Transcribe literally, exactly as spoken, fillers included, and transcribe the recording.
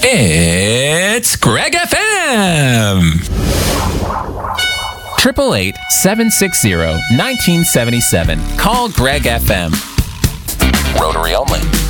It's Greg F M. Triple eight seven six zero nineteen seventy seven. Call Greg F M. Rotary only.